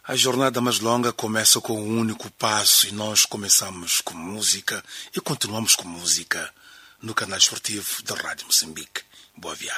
A jornada mais longa começa com um único passo e nós começamos com música e continuamos com música no canal esportivo da Rádio Moçambique. Boa viagem.